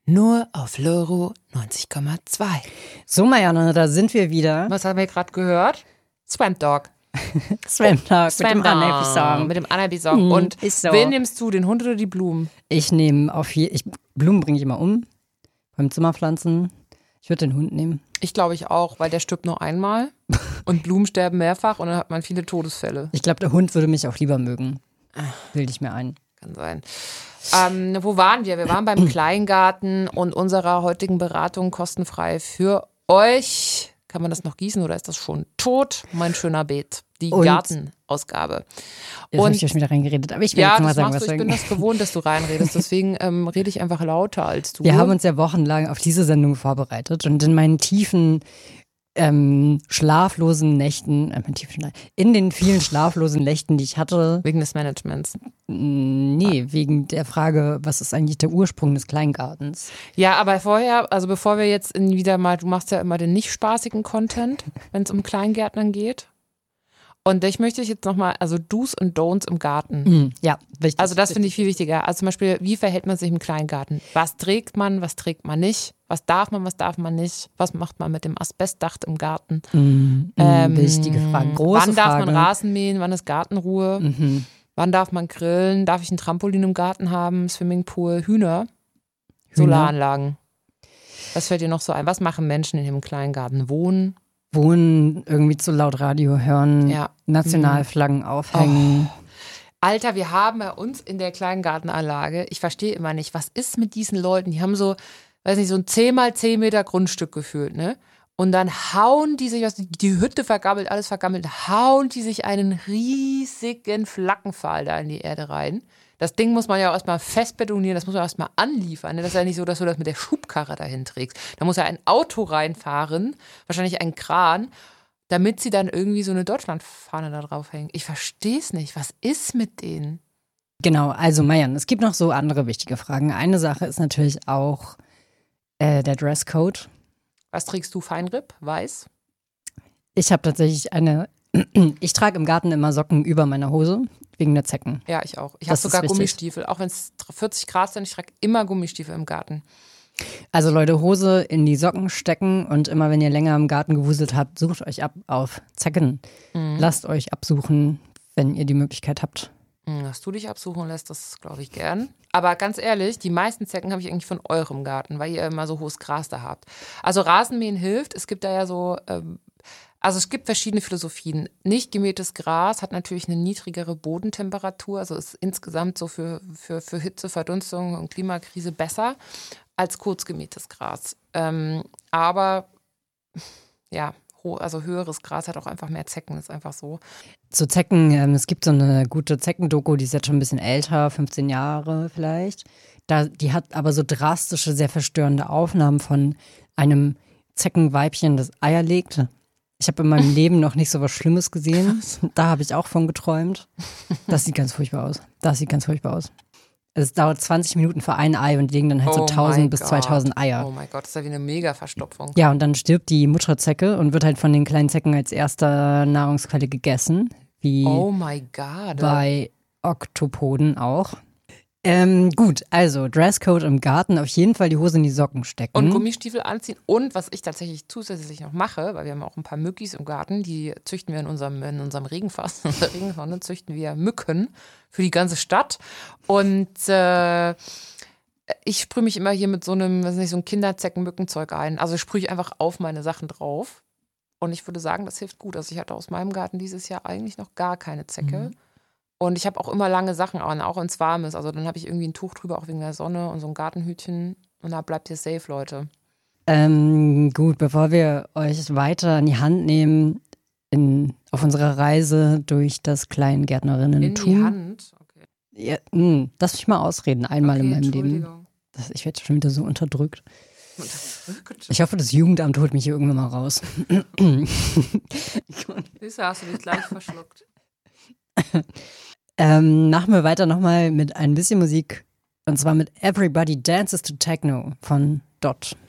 Nur auf Loro 90,2. So, Marianne, da sind wir wieder. Was haben wir gerade gehört? Swamp Dog. Swamp Dog mit dem Anabi-Song. Mit dem Anabi-Song. Und ist so. wen nimmst du, den Hund oder die Blumen? Ich nehme Blumen bringe ich immer um. Beim Zimmerpflanzen. Ich würde den Hund nehmen. Ich glaube ich auch, weil der stirbt nur einmal und Blumen sterben mehrfach und dann hat man viele Todesfälle. Ich glaube, der Hund würde mich auch lieber mögen. Bilde ich mir ein. Kann sein. Wo waren wir? Wir waren beim Kleingarten und unserer heutigen Beratung kostenfrei für euch. Kann man das noch gießen oder ist das schon tot? Mein schöner Beet. Die Gartenausgabe. Jetzt habe ich ja schon wieder reingeredet, aber ich will jetzt mal sagen, was ich bin das gewohnt, dass du reinredest. Deswegen rede ich einfach lauter als du. Wir haben uns ja wochenlang auf diese Sendung vorbereitet und in meinen tiefen schlaflosen Nächten, in den vielen schlaflosen Nächten, die ich hatte. Wegen des Managements? Nee, wegen der Frage, was ist eigentlich der Ursprung des Kleingartens? Ja, aber vorher, also bevor wir jetzt wieder mal, du machst ja immer den nicht spaßigen Content, wenn es um Kleingärtnern geht. Und ich möchte jetzt nochmal, also Do's und Don'ts im Garten. Ja, wichtig. Also das finde ich viel wichtiger. Also zum Beispiel, wie verhält man sich im Kleingarten? Was trägt man nicht? Was darf man nicht? Was macht man mit dem Asbestdach im Garten? Wichtige Frage, große Wann darf Frage. man Rasen mähen? Wann ist Gartenruhe? Wann darf man grillen? Darf ich ein Trampolin im Garten haben? Swimmingpool? Hühner? Solaranlagen? Was fällt dir noch so ein? Was machen Menschen in dem Kleingarten? Wohnen, irgendwie zu laut Radio hören, Nationalflaggen aufhängen. Oh. Alter, wir haben bei uns in der Kleingartenanlage, ich verstehe immer nicht, was ist mit diesen Leuten? Die haben so, weiß nicht, so ein 10 mal 10 Meter Grundstück gefühlt, ne? Und dann hauen die sich, die Hütte vergammelt, alles vergammelt, hauen die sich einen riesigen Flackenpfahl da in die Erde rein. Das Ding muss man ja auch erstmal fest betonieren, das muss man erstmal anliefern. Ne? Das ist ja nicht so, dass du das mit der Schubkarre dahin trägst. Da muss ja ein Auto reinfahren, wahrscheinlich ein Kran, damit sie dann irgendwie so eine Deutschlandfahne da draufhängen. Ich verstehe es nicht. Was ist mit denen? Genau, also Marianne, es gibt noch so andere wichtige Fragen. Eine Sache ist natürlich auch der Dresscode. Was trägst du, Feinripp? Weiß? Ich habe tatsächlich ich trage im Garten immer Socken über meiner Hose, wegen der Zecken. Ja, ich auch. Ich habe sogar Gummistiefel, auch wenn es 40 Grad sind, ich trage immer Gummistiefel im Garten. Also Leute, Hose in die Socken stecken und immer wenn ihr länger im Garten gewuselt habt, sucht euch ab auf Zecken. Lasst euch absuchen, wenn ihr die Möglichkeit habt. Dass du dich absuchen lässt, das glaube ich gern. Aber ganz ehrlich, die meisten Zecken habe ich eigentlich von eurem Garten, weil ihr immer so hohes Gras da habt. Also Rasenmähen hilft, es gibt da ja so, also es gibt verschiedene Philosophien. Nicht gemähtes Gras hat natürlich eine niedrigere Bodentemperatur, also ist insgesamt so für Hitze, Verdunstung und Klimakrise besser als kurz gemähtes Gras. Aber ja, also höheres Gras hat auch einfach mehr Zecken, ist einfach so. Zu Zecken, es gibt so eine gute Zeckendoku, die ist jetzt schon ein bisschen älter, 15 Jahre vielleicht. Die hat aber so drastische, sehr verstörende Aufnahmen von einem Zeckenweibchen, das Eier legt. Ich habe in meinem Leben noch nicht so was Schlimmes gesehen. Da habe ich auch von geträumt. Das sieht ganz furchtbar aus. Es dauert 20 Minuten für ein Ei und die legen dann halt so 1000 bis 2000 Eier. Oh mein Gott, das ist ja wie eine Mega-Verstopfung. Ja, und dann stirbt die Mutterzecke und wird halt von den kleinen Zecken als erster Nahrungsquelle gegessen. Wie oh my God. Bei Oktopoden auch. Gut, also Dresscode im Garten, auf jeden Fall die Hose in die Socken stecken. Und Gummistiefel anziehen. Und was ich tatsächlich zusätzlich noch mache, weil wir haben auch ein paar Mückis im Garten, die züchten wir in unserem Regenfass. In unserer Regentonne züchten wir Mücken für die ganze Stadt. Und ich sprühe mich immer hier mit so einem, was nicht, so ein Kinderzecken-Mückenzeug ein. Also sprühe ich einfach auf meine Sachen drauf. Und ich würde sagen, das hilft gut. Also ich hatte aus meinem Garten dieses Jahr eigentlich noch gar keine Zecke. Und ich habe auch immer lange Sachen an, auch wenn es warm ist. Also dann habe ich irgendwie ein Tuch drüber, auch wegen der Sonne und so ein Gartenhütchen. Und da bleibt ihr safe, Leute. Gut, bevor wir euch weiter in die Hand nehmen auf unserer Reise durch das Kleingärtnerinnentum. In die Hand? Okay. Ja, lass mich mal ausreden, einmal in meinem Leben. Ich werde schon wieder so unterdrückt. Ich hoffe, das Jugendamt holt mich hier irgendwann mal raus. Siehst du, hast du dich gleich verschluckt. Machen wir weiter nochmal mit ein bisschen Musik. Und zwar mit Everybody Dances to Techno von Dot.